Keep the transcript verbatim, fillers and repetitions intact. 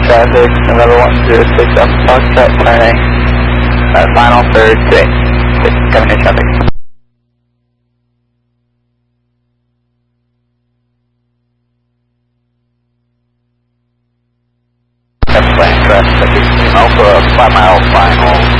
traffic, November one zero six up Foxtrot turning, uh, final third six, six coming in traffic. That's plan traffic, Alpha five mile final.